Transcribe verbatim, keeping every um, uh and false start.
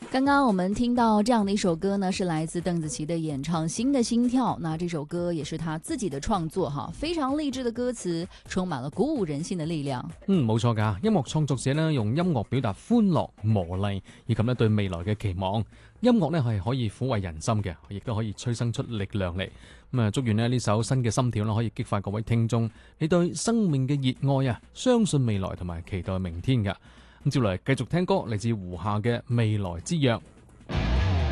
刚刚我们听到这样的一首歌呢，是来自邓紫棋的演唱《新的心跳》。那这首歌也是她自己的創作哈，非常勵志的歌詞，充滿了鼓舞人心的力量。 嗯，冇錯㗎，音樂創作者呢，用音樂表達歡樂、磨礪以及呢對未來嘅期望。音樂呢係可以撫慰人心嘅，亦都可以催生出力量嚟。咁啊，祝願呢呢首新嘅心跳呢，可以激發各位聽眾你對生命嘅熱愛啊，相信未來同埋期待明天㗎。咁接嚟繼續聽歌，嚟自胡夏嘅《未來之約》。